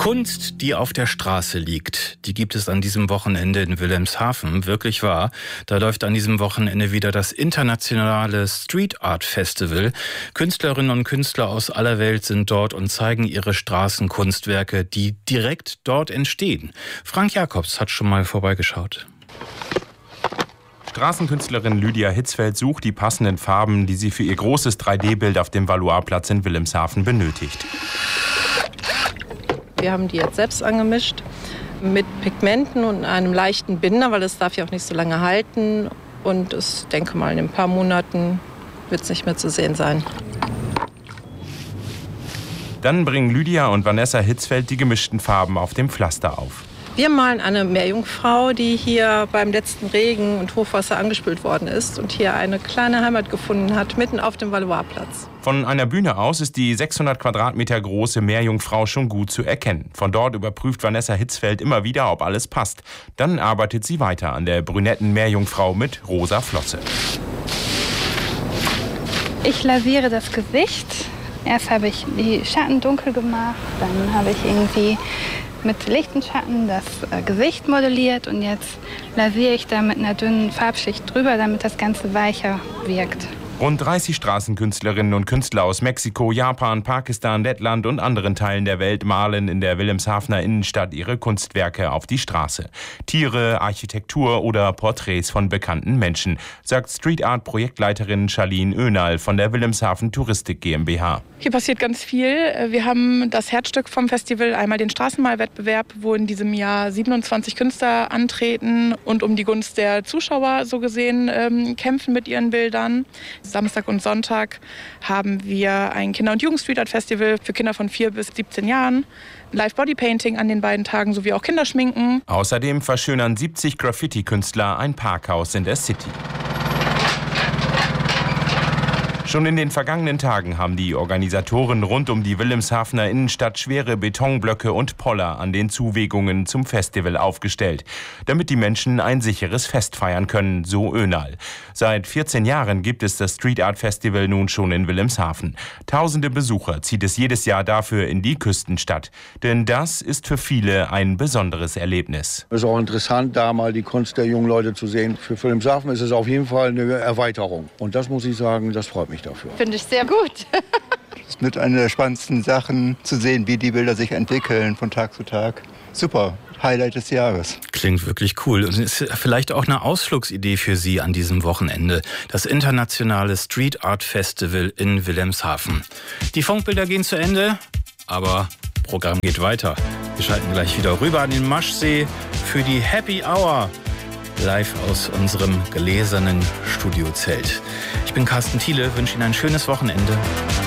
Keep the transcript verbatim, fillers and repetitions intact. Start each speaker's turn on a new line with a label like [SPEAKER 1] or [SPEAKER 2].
[SPEAKER 1] Kunst, die auf der Straße liegt, die gibt es an diesem Wochenende in Wilhelmshaven, wirklich wahr. Da läuft an diesem Wochenende wieder das internationale Street Art Festival. Künstlerinnen und Künstler aus aller Welt sind dort und zeigen ihre Straßenkunstwerke, die direkt dort entstehen. Frank Jakobs hat schon mal vorbeigeschaut.
[SPEAKER 2] Straßenkünstlerin Lydia Hitzfeld sucht die passenden Farben, die sie für ihr großes drei D Bild auf dem Valois-Platz in Wilhelmshaven benötigt.
[SPEAKER 3] Wir haben die jetzt selbst angemischt mit Pigmenten und einem leichten Binder, weil es darf ja auch nicht so lange halten. Und ich denke mal, in ein paar Monaten wird es nicht mehr zu sehen sein.
[SPEAKER 2] Dann bringen Lydia und Vanessa Hitzfeld die gemischten Farben auf dem Pflaster auf.
[SPEAKER 3] Wir malen eine Meerjungfrau, die hier beim letzten Regen und Hochwasser angespült worden ist und hier eine kleine Heimat gefunden hat, mitten auf dem Valois-Platz.
[SPEAKER 2] Von einer Bühne aus ist die sechshundert Quadratmeter große Meerjungfrau schon gut zu erkennen. Von dort überprüft Vanessa Hitzfeld immer wieder, ob alles passt. Dann arbeitet sie weiter an der brünetten Meerjungfrau mit rosa Flosse.
[SPEAKER 4] Ich lasiere das Gesicht. Erst habe ich die Schatten dunkel gemacht, dann habe ich irgendwie mit lichten Schatten das äh, Gesicht modelliert und jetzt lasiere ich da mit einer dünnen Farbschicht drüber, damit das Ganze weicher wirkt.
[SPEAKER 2] Rund dreißig Straßenkünstlerinnen und Künstler aus Mexiko, Japan, Pakistan, Lettland und anderen Teilen der Welt malen in der Wilhelmshavener Innenstadt ihre Kunstwerke auf die Straße. Tiere, Architektur oder Porträts von bekannten Menschen, sagt Street Art Projektleiterin Charlene Önal von der Wilhelmshaven Touristik GmbH.
[SPEAKER 5] Hier passiert ganz viel. Wir haben das Herzstück vom Festival, einmal den Straßenmalwettbewerb, wo in diesem Jahr siebenundzwanzig Künstler antreten und um die Gunst der Zuschauer so gesehen ähm, kämpfen mit ihren Bildern. Samstag und Sonntag haben wir ein Kinder- und Jugend-Street-Art-Festival für Kinder von vier bis siebzehn Jahren. Live-Bodypainting an den beiden Tagen sowie auch Kinderschminken.
[SPEAKER 2] Außerdem verschönern siebzig Graffiti-Künstler ein Parkhaus in der City. Schon in den vergangenen Tagen haben die Organisatoren rund um die Wilhelmshavener Innenstadt schwere Betonblöcke und Poller an den Zuwegungen zum Festival aufgestellt, damit die Menschen ein sicheres Fest feiern können, so Önal. Seit vierzehn Jahren gibt es das Street Art Festival nun schon in Wilhelmshaven. Tausende Besucher zieht es jedes Jahr dafür in die Küstenstadt. Denn das ist für viele ein besonderes Erlebnis.
[SPEAKER 6] Es ist auch interessant, da mal die Kunst der jungen Leute zu sehen. Für Wilhelmshaven ist es auf jeden Fall eine Erweiterung. Und das muss ich sagen, das freut mich dafür.
[SPEAKER 4] Finde ich sehr gut.
[SPEAKER 7] Es ist mit einer der spannendsten Sachen zu sehen, wie die Bilder sich entwickeln von Tag zu Tag. Super, Highlight des Jahres.
[SPEAKER 1] Klingt wirklich cool. Und ist vielleicht auch eine Ausflugsidee für Sie an diesem Wochenende. Das internationale Street Art Festival in Wilhelmshaven. Die Funkbilder gehen zu Ende, aber Programm geht weiter. Wir schalten gleich wieder rüber an den Maschsee für die Happy Hour. Live aus unserem gläsernen Studiozelt. Ich bin Carsten Thiele, wünsche Ihnen ein schönes Wochenende.